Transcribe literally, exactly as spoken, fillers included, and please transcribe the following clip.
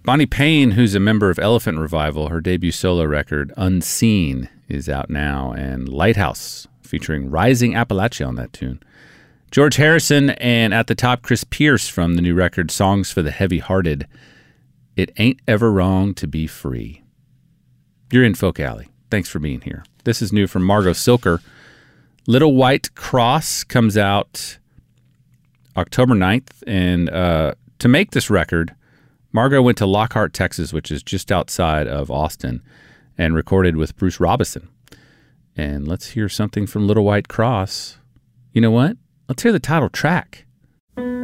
Bonnie Payne, who's a member of Elephant Revival, her debut solo record, Unseen, is out now, and Lighthouse, featuring Rising Appalachia on that tune. George Harrison, and at the top, Chris Pierce from the new record, Songs for the Heavy-Hearted. It Ain't Ever Wrong to Be Free. You're in Folk Alley. Thanks for being here. This is new from Margot Silker. Little White Cross comes out October ninth, and uh, to make this record, Margot went to Lockhart, Texas, which is just outside of Austin, and recorded with Bruce Robison. And let's hear something from Little White Cross. You know what? Let's hear the title track.